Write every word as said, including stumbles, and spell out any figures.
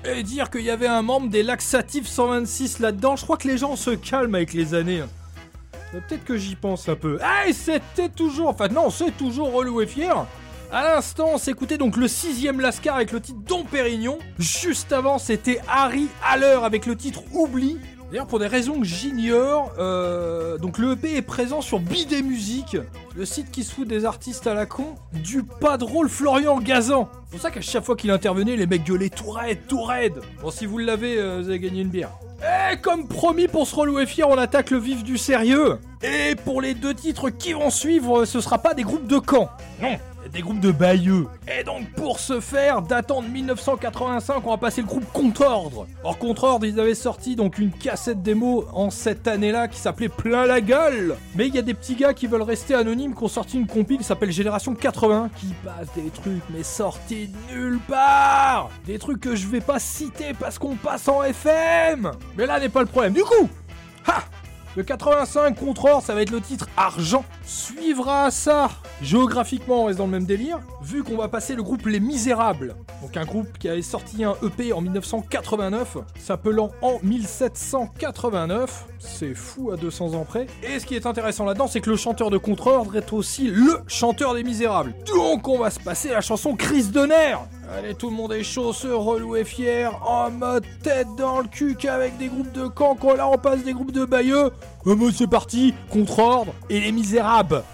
Et dire qu'il y avait un membre des Laxatifs cent vingt-six là-dedans, je crois que les gens se calment avec les années. Peut-être que j'y pense un peu. Ah, et c'était toujours... Enfin non, c'est toujours Relou et Fier. À l'instant, on s'écoutait donc le sixième Lascar avec le titre Dom Pérignon. Juste avant, c'était Harry Haller avec le titre Oubli. D'ailleurs, pour des raisons que j'ignore, euh, donc le E P est présent sur Bidet Musique, le site qui se fout des artistes à la con, du pas drôle Florian Gazan. C'est pour ça qu'à chaque fois qu'il intervenait, les mecs gueulaient tout raide, tout raide. Bon, si vous l'avez, euh, vous avez gagné une bière. Et comme promis pour ce Relou et Fier, on attaque le vif du sérieux. Et pour les deux titres qui vont suivre, ce sera pas des groupes de Caen. Non, des groupes de Bayeux. Et donc pour ce faire, datant de dix-neuf cent quatre-vingt-cinq, on va passer le groupe Contre-Ordre. Or Contre-Ordre, ils avaient sorti donc une cassette démo en cette année-là qui s'appelait Plein la gueule. Mais il y a des petits gars qui veulent rester anonymes qui ont sorti une compile qui s'appelle Génération quatre-vingts, qui passe des trucs mais sortis de nulle part. Des trucs que je vais pas citer parce qu'on passe en F M. Mais là n'est pas le problème. Du coup, ha, le quatre-vingt-cinq Contre-Ordre, ça va être le titre Argent. Suivra ça, géographiquement on reste dans le même délire, vu qu'on va passer le groupe Les Misérables. Donc un groupe qui avait sorti un E P en dix-neuf cent quatre-vingt-neuf, s'appelant En mille sept cent quatre-vingt-neuf. C'est fou à deux cents ans près. Et ce qui est intéressant là-dedans, c'est que le chanteur de Contre-Ordre est aussi le chanteur des Misérables. Donc on va se passer la chanson Crise de nerfs. Allez, tout le monde est chaud, ce Relou et Fier, en mode tête dans le cul qu'avec des groupes de Caen, quand là on passe des groupes de Bayeux. En mode c'est parti, Contre-Ordre et Les Misérables.